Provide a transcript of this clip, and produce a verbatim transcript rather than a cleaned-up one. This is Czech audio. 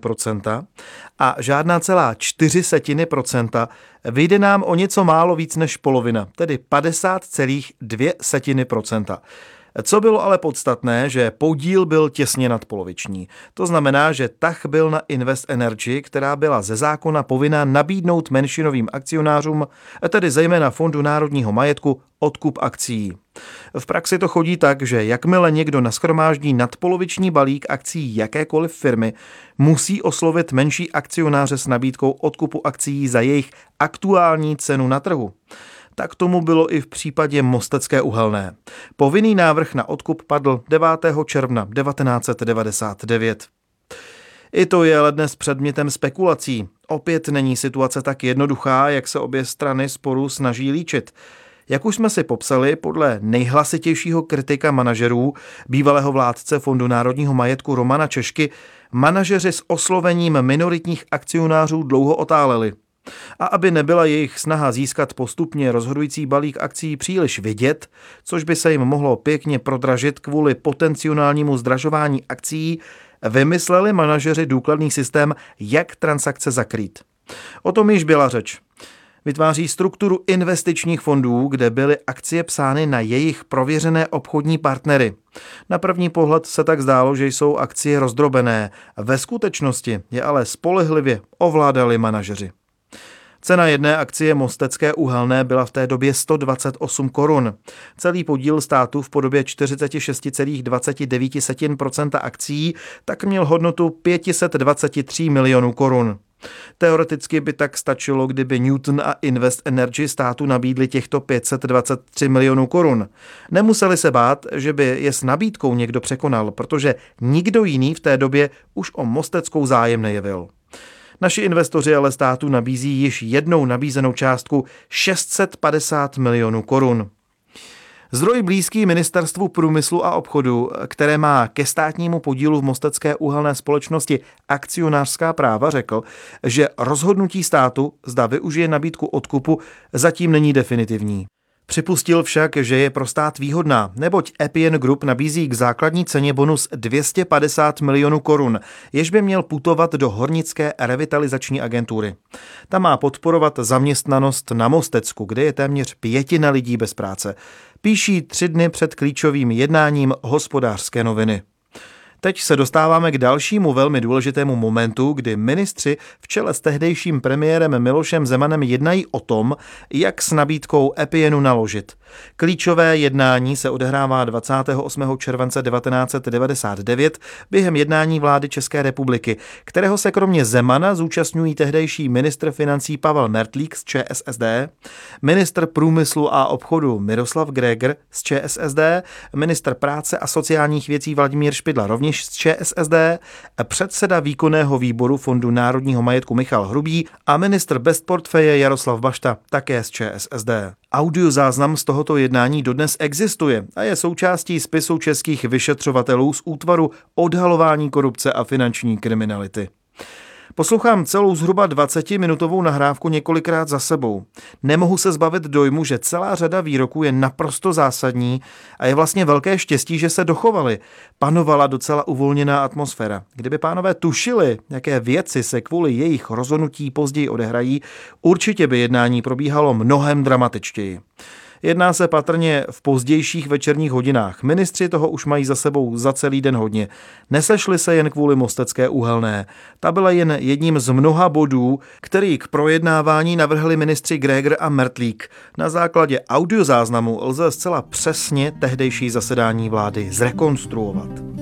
procenta a žádná celá čtyři setiny procenta, vyjde nám o něco málo víc než polovina, tedy padesát celá dvě setiny procenta. Co bylo ale podstatné, že podíl byl těsně nadpoloviční. To znamená, že tah byl na Invest Energy, která byla ze zákona povinna nabídnout menšinovým akcionářům, tedy zejména Fondu národního majetku, odkup akcií. V praxi to chodí tak, že jakmile někdo nashromáždí nadpoloviční balík akcií jakékoliv firmy, musí oslovit menší akcionáře s nabídkou odkupu akcií za jejich aktuální cenu na trhu. Tak tomu bylo i v případě Mostecké uhelné. Povinný návrh na odkup padl devátého června devatenáct set devadesát devět. I to je ale dnes předmětem spekulací. Opět není situace tak jednoduchá, jak se obě strany sporu snaží líčit. Jak už jsme si popsali, podle nejhlasitějšího kritika manažerů, bývalého vládce Fondu národního majetku Romana Češky, manažeři s oslovením minoritních akcionářů dlouho otáleli. A aby nebyla jejich snaha získat postupně rozhodující balík akcií příliš vidět, což by se jim mohlo pěkně prodražit kvůli potenciálnímu zdražování akcií, vymysleli manažeři důkladný systém, jak transakce zakrýt. O tom již byla řeč. Vytváří strukturu investičních fondů, kde byly akcie psány na jejich prověřené obchodní partnery. Na první pohled se tak zdálo, že jsou akcie rozdrobené. Ve skutečnosti je ale spolehlivě ovládali manažeři. Cena jedné akcie Mostecké uhelné byla v té době sto dvacet osm korun. Celý podíl státu v podobě čtyřicet šest celá dvacet devět procenta akcií tak měl hodnotu pět set dvacet tři milionů korun. Teoreticky by tak stačilo, kdyby Newton a Invest Energy státu nabídli těchto pět set dvacet tři milionů korun. Nemuseli se bát, že by je s nabídkou někdo překonal, protože nikdo jiný v té době už o Mosteckou zájem nejevil. Naši investoři ale státu nabízí již jednou nabízenou částku šest set padesát milionů korun. Zdroj blízký Ministerstvu průmyslu a obchodu, které má ke státnímu podílu v Mostecké uhelné společnosti akcionářská práva, řekl, že rozhodnutí státu, zda využije nabídku odkupu, zatím není definitivní. Připustil však, že je pro stát výhodná, neboť E P N Group nabízí k základní ceně bonus dvě stě padesát milionů korun, jež by měl putovat do Hornické revitalizační agentury. Ta má podporovat zaměstnanost na Mostecku, kde je téměř pětina lidí bez práce. Píší tři dny před klíčovým jednáním Hospodářské noviny. Teď se dostáváme k dalšímu velmi důležitému momentu, kdy ministři v čele s tehdejším premiérem Milošem Zemanem jednají o tom, jak s nabídkou E P N u naložit. Klíčové jednání se odehrává dvacátého osmého července devatenáct set devadesát devět během jednání vlády České republiky, kterého se kromě Zemana zúčastňují tehdejší ministr financí Pavel Mertlík z Č S S D, ministr průmyslu a obchodu Miroslav Grégr z Č S S D, ministr práce a sociálních věcí Vladimír Špidla rovněž z Č S S D, předseda výkonného výboru Fondu národního majetku Michal Hrubý a ministr bez portfeje Jaroslav Bašta také z Č S S D. Audiozáznam z tohoto jednání dodnes existuje a je součástí spisu českých vyšetřovatelů z útvaru odhalování korupce a finanční kriminality. Poslouchám celou zhruba dvacetiminutovou nahrávku několikrát za sebou. Nemohu se zbavit dojmu, že celá řada výroků je naprosto zásadní a je vlastně velké štěstí, že se dochovaly. Panovala docela uvolněná atmosféra. Kdyby pánové tušili, jaké věci se kvůli jejich rozhodnutí později odehrají, určitě by jednání probíhalo mnohem dramatičtěji. Jedná se patrně v pozdějších večerních hodinách. Ministři toho už mají za sebou za celý den hodně. Nesešli se jen kvůli Mostecké uhelné. Ta byla jen jedním z mnoha bodů, který k projednávání navrhli ministři Grégr a Mertlík. Na základě audiozáznamu lze zcela přesně tehdejší zasedání vlády zrekonstruovat.